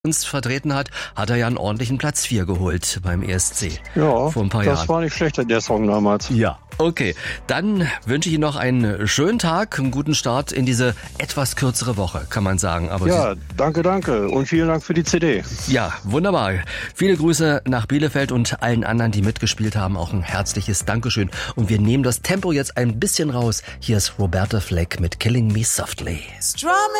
uns vertreten hat, hat er ja einen ordentlichen Platz 4 geholt beim ESC. Ja, vor ein paar Jahren. Das war nicht schlecht, der Song damals. Ja, okay. Dann wünsche ich Ihnen noch einen schönen Tag, einen guten Start in diese etwas kürzere Woche, kann man sagen. Aber ja, danke und vielen Dank für die CD. Ja, wunderbar. Viele Grüße nach Bielefeld und allen anderen, die mitgespielt haben. Auch ein herzliches Dankeschön. Und wir nehmen das Tempo jetzt ein bisschen raus. Hier ist Roberta Fleck mit Killing Me Softly.